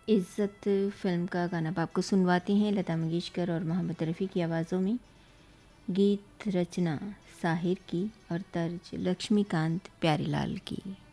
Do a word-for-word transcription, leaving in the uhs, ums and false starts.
इज़्ज़त फ़िल्म का गाना अब आपको सुनवाती हैं लता मंगेशकर और मोहम्मद रफ़ी की आवाज़ों में। गीत रचना साहिर की और तर्ज लक्ष्मीकांत प्यारीलाल की।